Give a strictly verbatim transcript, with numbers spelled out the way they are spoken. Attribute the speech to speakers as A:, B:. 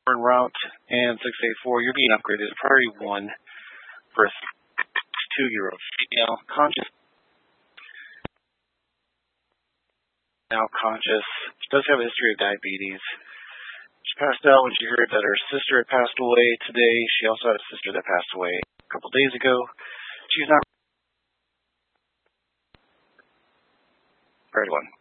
A: en route, and six eight four, you're being upgraded to priority one for a two-year-old female, conscious, now conscious. She does have a history of diabetes. She passed out when she heard that her sister had passed away today. She also had a sister that passed away a couple days ago. She's not priority one.